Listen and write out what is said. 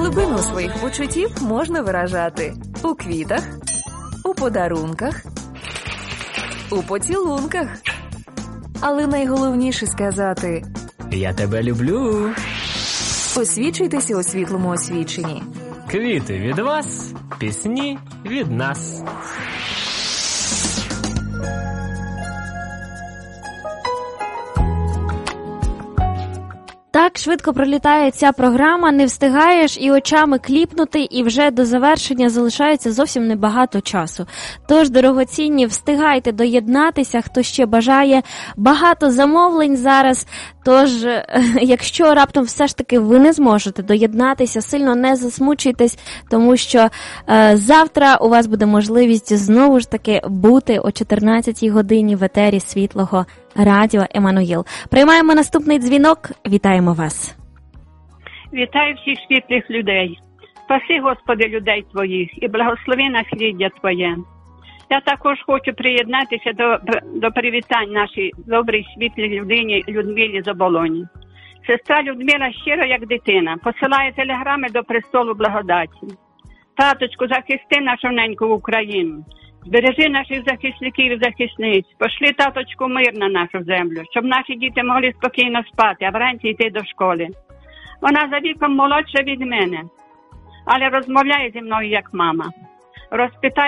Глибину своїх почуттів можна виражати у квітах, у подарунках, у поцілунках. Але найголовніше сказати «Я тебе люблю». Освічуйтеся у світлому освіченні. Квіти від вас, пісні від нас. Так швидко пролітає ця програма, не встигаєш і очами кліпнути, і вже до завершення залишається зовсім небагато часу. Тож, дорогоцінні, встигайте доєднатися, хто ще бажає. Багато замовлень зараз, тож, якщо раптом все ж таки ви не зможете доєднатися, сильно не засмучуйтесь, тому що завтра у вас буде можливість знову ж таки бути о 14-й годині в етері Світлого Радіо Еммануїл. Приймаємо наступний дзвінок. Вітаємо вас. Вітаю всіх світлих людей. Спаси, Господи, людей Твоїх і благослови насліддя Твоє. Я також хочу приєднатися до привітань нашій добрій світлій людині Людмилі з Оболоні. Сестра Людмила щиро як дитина посилає телеграми до престолу благодаті. Таточку, захисти нашу неньку Україну. Збережи наших захисників і захисниць. Пошли, таточку, мир на нашу землю, щоб наші діти могли спокійно спати, а вранці йти до школи. Вона за віком молодша від мене, але розмовляє зі мною як мама. Розпитає